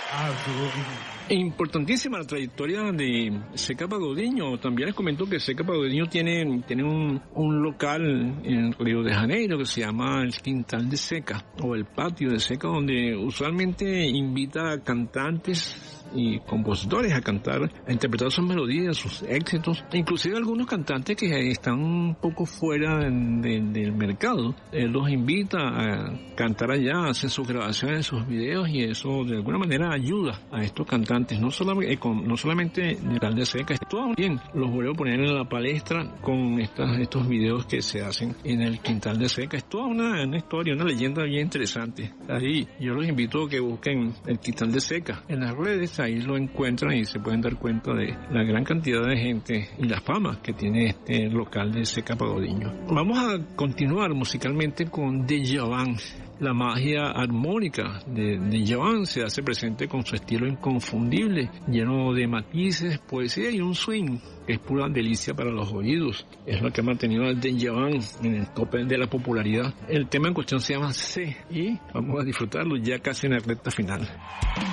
Importantísima la trayectoria de Zeca Pagodinho. También les comento que Zeca Pagodinho tiene un local en Río de Janeiro que se llama el Quintal de Zeca o el Patio de Zeca, donde usualmente invita a cantantes y compositores a cantar, a interpretar sus melodías, sus éxitos, e inclusive algunos cantantes que están un poco fuera del mercado. Él los invita a cantar allá, hacen sus grabaciones, sus videos, y eso de alguna manera ayuda a estos cantantes, no solamente de Tal de Zeca, todo bien, los vuelvo a poner en la palestra con estos videos que se hacen en el Quintal de Zeca. Es toda una historia, una leyenda bien interesante. Ahí yo los invito a que busquen el Quintal de Zeca en las redes. Ahí lo encuentran y se pueden dar cuenta de la gran cantidad de gente y la fama que tiene este local de Zeca Pagodinho. Vamos a continuar musicalmente con Djavan. La magia armónica de Djavan se hace presente con su estilo inconfundible, lleno de matices, poesía y un swing que es pura delicia para los oídos. Es lo que ha mantenido a Djavan en el tope de la popularidad. El tema en cuestión se llama C y vamos a disfrutarlo ya casi en la recta final.